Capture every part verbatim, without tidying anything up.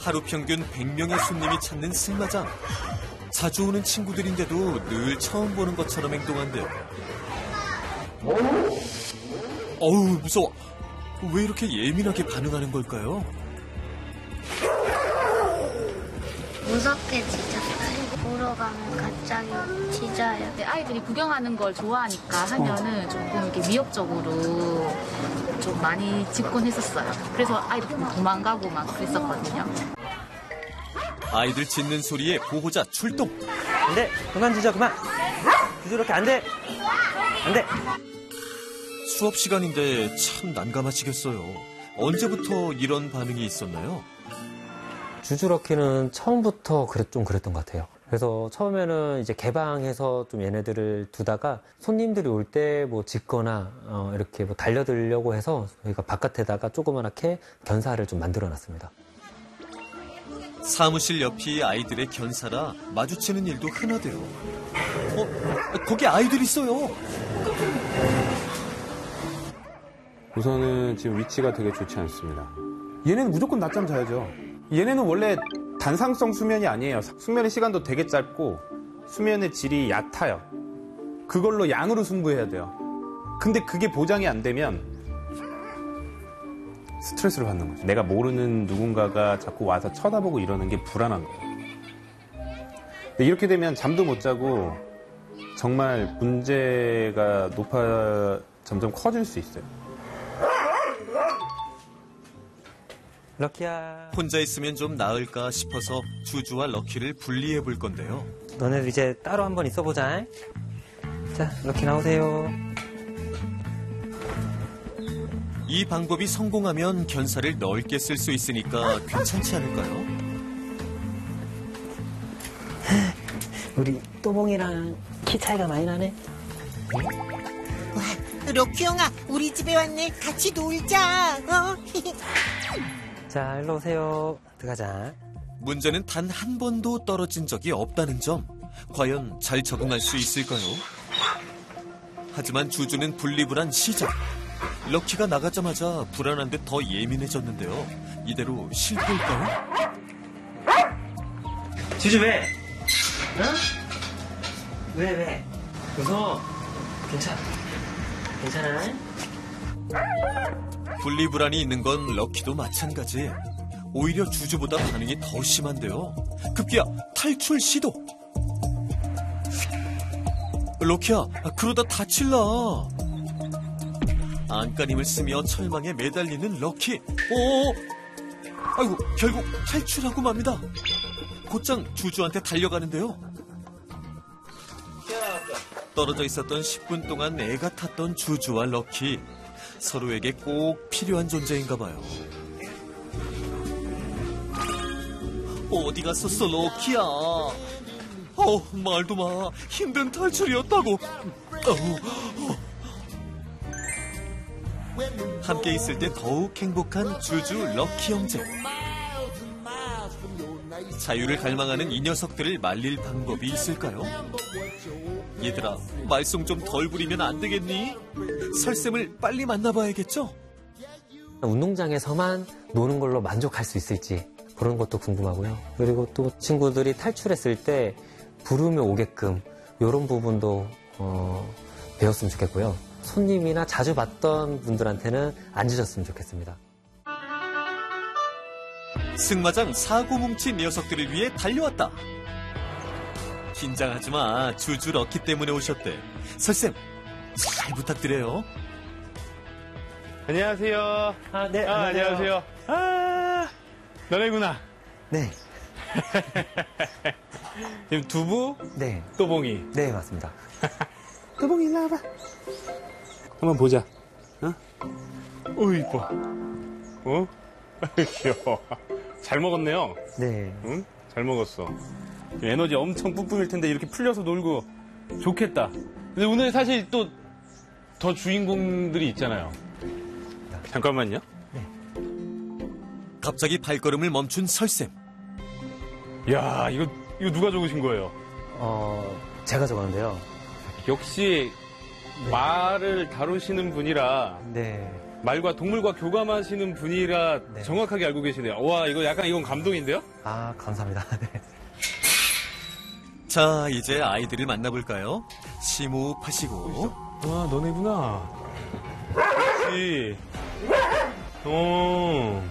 하루 평균 백 명의 손님이 찾는 승마장. 자주 오는 친구들인데도 늘 처음 보는 것처럼 행동한대요. 어우, 무서워. 왜 이렇게 예민하게 반응하는 걸까요? 무섭게 짖었어요. 보러 가면 갑자기 짖어요. 아이들이 구경하는 걸 좋아하니까 하면은 조금 이렇게 위협적으로 좀 많이 짖곤 했었어요. 그래서 아이들이 도망가고 막 그랬었거든요. 아이들 짖는 소리에 보호자 출동. 안 돼! 그만 짖어, 그만! 주주 이렇게 안 돼! 안 돼! 수업 시간인데 참 난감하시겠어요. 언제부터 이런 반응이 있었나요? 주주럭키는 처음부터 그랬, 좀 그랬던 것 같아요. 그래서 처음에는 이제 개방해서 좀 얘네들을 두다가 손님들이 올 때 뭐 짖거나 어 이렇게 뭐 달려들려고 해서 저희가 바깥에다가 조그맣게 견사를 좀 만들어 놨습니다. 사무실 옆이 아이들의 견사라 마주치는 일도 흔하대요. 어? 거기 아이들 있어요. 우선은 지금 위치가 되게 좋지 않습니다. 얘네는 무조건 낮잠 자야죠. 얘네는 원래 단상성 수면이 아니에요. 숙면의 시간도 되게 짧고 수면의 질이 얕아요. 그걸로 양으로 승부해야 돼요. 근데 그게 보장이 안 되면 스트레스를 받는 거죠. 내가 모르는 누군가가 자꾸 와서 쳐다보고 이러는 게 불안한 거예요. 근데 이렇게 되면 잠도 못 자고 정말 문제가 높아 점점 커질 수 있어요. 럭키야. 혼자 있으면 좀 나을까 싶어서 주주와 럭키를 분리해 볼 건데요. 너네도 이제 따로 한번 있어보자. 자, 럭키 나오세요. 이 방법이 성공하면 견사를 넓게 쓸 수 있으니까 괜찮지 않을까요? 우리 또봉이랑 키 차이가 많이 나네. 와, 럭키 형아, 우리 집에 왔네. 같이 놀자. 어? 자, 일로 오세요. 들어가자. 문제는 단 한 번도 떨어진 적이 없다는 점. 과연 잘 적응할 수 있을까요? 하지만 주주는 분리불안 시작. 럭키가 나가자마자 불안한 듯 더 예민해졌는데요. 이대로 실패일까요? 주주 왜? 응? 왜, 왜? 무서워. 괜찮아. 괜찮아? 분리불안이 있는 건 럭키도 마찬가지. 오히려 주주보다 반응이 더 심한데요. 급기야 탈출 시도. 럭키야, 그러다 다칠라. 안간힘을 쓰며 철망에 매달리는 럭키. 오, 아이고, 결국 탈출하고 맙니다. 곧장 주주한테 달려가는데요. 떨어져 있었던 십 분 동안 애가 탔던 주주와 럭키. 서로에게 꼭 필요한 존재인가 봐요. 어디 갔었어, 럭키야? 어, 말도 마. 힘든 탈출이었다고. 어, 어. 함께 있을 때 더욱 행복한 주주 럭키 형제. 자유를 갈망하는 이 녀석들을 말릴 방법이 있을까요? 얘들아, 말썽 좀 덜 부리면 안 되겠니? 설쌤을 빨리 만나봐야겠죠? 운동장에서만 노는 걸로 만족할 수 있을지 그런 것도 궁금하고요. 그리고 또 친구들이 탈출했을 때 부르며 오게끔 이런 부분도 어, 배웠으면 좋겠고요. 손님이나 자주 봤던 분들한테는 안 짖었으면 좋겠습니다. 승마장 사고 뭉친 녀석들을 위해 달려왔다. 긴장하지 마. 주주 럭키 때문에 오셨대. 설쌤, 잘 부탁드려요. 안녕하세요. 아, 네. 아, 안녕하세요. 아, 너네구나. 네. 지금 두부, 네. 또봉이. 네, 맞습니다. 또봉이 일로 와봐. 한번 보자. 어? 오, 이뻐. 어? 귀여워. 잘 먹었네요. 네. 응? 잘 먹었어. 에너지 엄청 뿜뿜일 텐데 이렇게 풀려서 놀고 좋겠다. 근데 오늘 사실 또 더 주인공들이 있잖아요. 잠깐만요. 네. 갑자기 발걸음을 멈춘 설쌤. 야, 이거 이거 누가 적으신 거예요? 어, 제가 적었는데요. 역시 네. 말을 다루시는 분이라 네. 말과 동물과 교감하시는 분이라 네. 정확하게 알고 계시네요. 와, 이거 약간 이건 감동인데요? 아, 감사합니다. 네. 자, 이제 아이들을 만나볼까요? 심호흡하시고. 아, 너네구나. 그렇지. 어.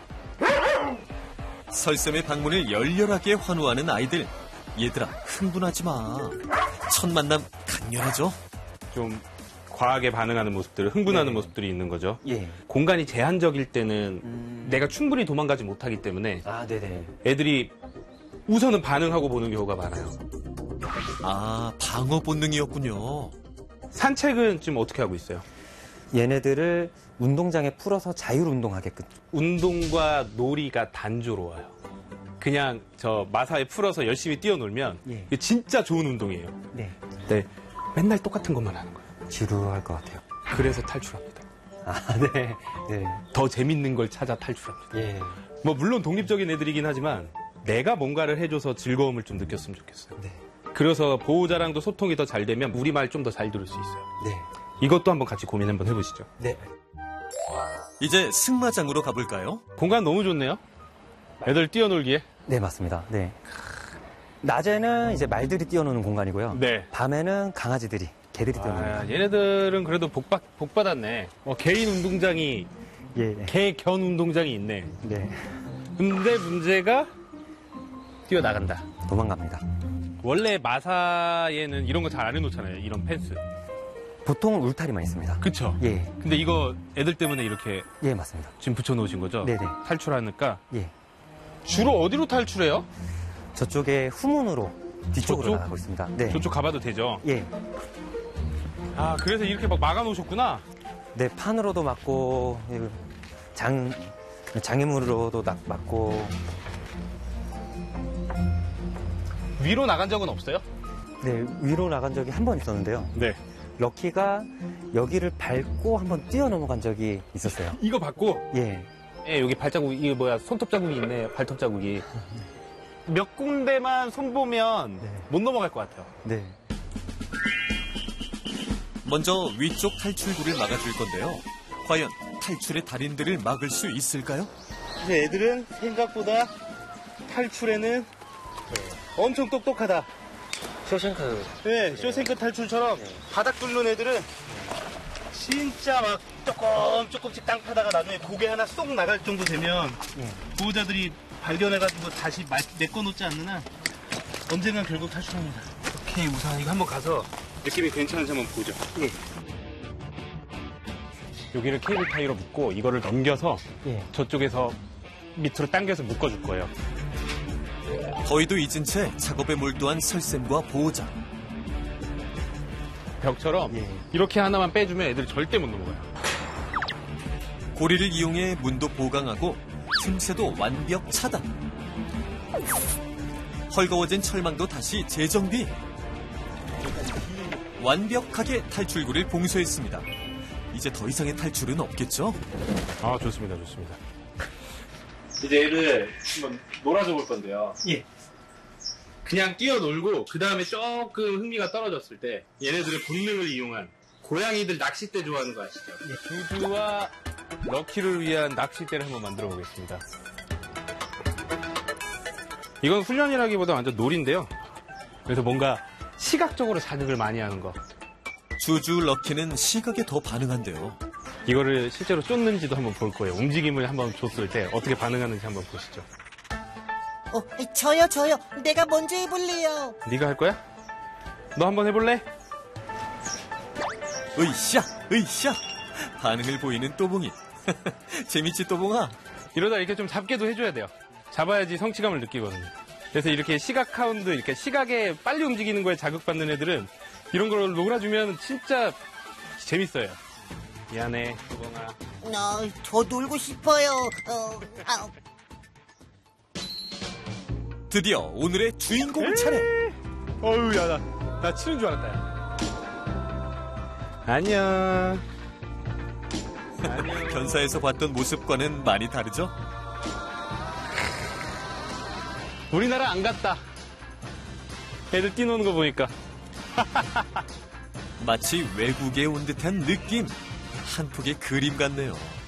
설쌤의 방문을 열렬하게 환호하는 아이들. 얘들아, 흥분하지 마. 첫 만남 강렬하죠? 좀 과하게 반응하는 모습들, 흥분하는 네. 모습들이 있는 거죠. 예. 공간이 제한적일 때는 음... 내가 충분히 도망가지 못하기 때문에 아, 네네. 애들이 우선은 반응하고 보는 경우가 많아요. 아, 방어 본능이었군요. 산책은 지금 어떻게 하고 있어요? 얘네들을 운동장에 풀어서 자율 운동하게끔. 운동과 놀이가 단조로워요. 그냥 저 마사에 풀어서 열심히 뛰어놀면 예. 이게 진짜 좋은 운동이에요. 네. 네, 맨날 똑같은 것만 하는 거예요. 지루할 것 같아요. 그래서 탈출합니다. 아, 네. 네. 더 재밌는 걸 찾아 탈출합니다. 예. 뭐 물론 독립적인 애들이긴 하지만 내가 뭔가를 해줘서 즐거움을 좀 느꼈으면 좋겠어요. 네. 그래서 보호자랑도 소통이 더 잘 되면 우리 말 좀 더 잘 들을 수 있어요. 네. 이것도 한번 같이 고민 한번 해보시죠. 네. 이제 승마장으로 가볼까요? 공간 너무 좋네요. 애들 뛰어놀기에. 네, 맞습니다. 네. 낮에는 이제 말들이 뛰어노는 공간이고요. 네. 밤에는 강아지들이, 개들이 뛰어노는 아, 공간. 얘네들은 그래도 복, 받, 복 받았네. 어, 개인 운동장이, 예. 개견 운동장이 있네. 네. 근데 문제가 뛰어나간다. 도망갑니다. 원래 마사에는 이런 거 잘 안 해놓잖아요. 이런 펜스. 보통은 울타리만 있습니다. 그쵸? 예. 근데 이거 애들 때문에 이렇게 예, 맞습니다. 지금 붙여놓으신 거죠? 네네. 탈출하니까. 예. 주로 어디로 탈출해요? 저쪽에 후문으로 뒤쪽으로 저쪽? 나가고 있습니다. 네. 저쪽 가봐도 되죠? 예. 아, 그래서 이렇게 막 막아놓으셨구나? 네, 판으로도 막고, 예, 장, 장애물로도 나- 막고, 위로 나간 적은 없어요? 네, 위로 나간 적이 한 번 있었는데요. 네. 럭키가 여기를 밟고 한번 뛰어넘어간 적이 있었어요. 이거 받고, 예. 예, 여기 발자국, 이게 뭐야, 손톱 자국이 있네, 발톱 자국이. 몇 군데만 손보면 네. 못 넘어갈 것 같아요. 네. 먼저 위쪽 탈출구를 막아줄 건데요. 과연 탈출의 달인들을 막을 수 있을까요? 근데 애들은 생각보다 탈출에는 엄청 똑똑하다. 쇼생크. 네, 쇼생크 탈출처럼 바닥 뚫는 애들은 진짜 막 조금 조금씩 땅 파다가 나중에 고개 하나 쏙 나갈 정도 되면 보호자들이 발견해가지고 다시 말- 메꿔놓지 않는 한 언젠간 결국 탈출합니다. 오케이, 우선 이거 한번 가서 느낌이 괜찮은지 한번 보죠. 예. 여기를 케이블 타이로 묶고 이거를 넘겨서 예. 저쪽에서 밑으로 당겨서 묶어줄 거예요. 더위도 잊은 채 작업에 몰두한 설쌤과 보호자. 벽처럼 예. 이렇게 하나만 빼주면 애들 절대 못 넘어가요. 고리를 이용해 문도 보강하고 틈새도 완벽 차단. 헐거워진 철망도 다시 재정비. 완벽하게 탈출구를 봉쇄했습니다. 이제 더 이상의 탈출은 없겠죠? 아, 좋습니다, 좋습니다. 이제 얘를 한번 놀아줘 볼 건데요. 예. 그냥 뛰어놀고 그 다음에 조금 흥미가 떨어졌을 때 얘네들의 본능을 이용한 고양이들 낚싯대 좋아하는 거 아시죠? 두두와 럭키를 위한 낚싯대를 한번 만들어 보겠습니다. 이건 훈련이라기보다 완전 놀인데요. 그래서 뭔가 시각적으로 자극을 많이 하는 거. 주주 럭키는 시각에 더 반응한대요. 이거를 실제로 쫓는지도 한번 볼 거예요. 움직임을 한번 줬을 때 어떻게 반응하는지 한번 보시죠. 어, 저요, 저요. 내가 먼저 해볼래요. 네가 할 거야? 너 한번 해볼래? 으이샤, 으이샤. 반응을 보이는 또봉이. 재밌지, 또봉아? 이러다 이렇게 좀 잡게도 해줘야 돼요. 잡아야지 성취감을 느끼거든요. 그래서 이렇게 시각 카운트, 이렇게 시각에 빨리 움직이는 거에 자극받는 애들은 이런 걸 놀아주면 진짜 재밌어요. 미안해, 또봉아. 어, 더 놀고 싶어요. 어, 아, 드디어 오늘의 주인공 차례. 어휴, 야, 나, 나 치는 줄 알았다, 야. 안녕. 안녕. 견사에서 봤던 모습과는 많이 다르죠? 우리나라 안 갔다. 애들 뛰노는 거 보니까. 마치 외국에 온 듯한 느낌. 한 폭의 그림 같네요.